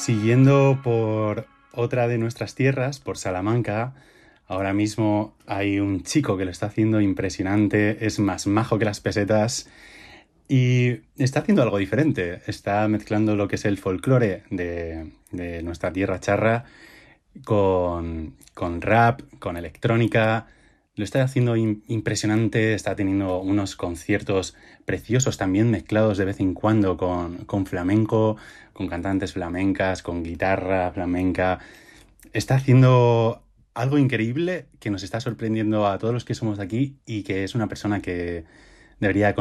Siguiendo por otra de nuestras tierras, por Salamanca, ahora mismo hay un chico que lo está haciendo impresionante, es más majo que las pesetas y está haciendo algo diferente. Está mezclando lo que es el folclore de nuestra tierra charra con rap, con electrónica. Lo está haciendo impresionante, está teniendo unos conciertos preciosos también mezclados de vez en cuando con flamenco, con cantantes flamencas, con guitarra flamenca. Está haciendo algo increíble que nos está sorprendiendo a todos los que somos de aquí y que es una persona que debería